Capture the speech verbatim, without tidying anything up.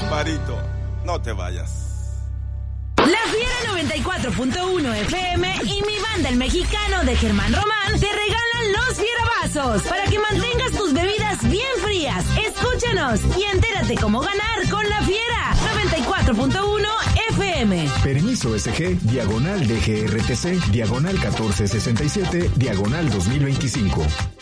Barito, no te vayas. La Fiera noventa y cuatro punto uno F M y Mi Banda el Mexicano de Germán Román te regalan los Fierabazos para que mantengas tus bebidas bien frías. Escúchanos y entérate cómo ganar con La Fiera noventa y cuatro punto uno F M. Permiso S G, diagonal D G R T C, diagonal catorce sesenta y siete, diagonal dos mil veinticinco.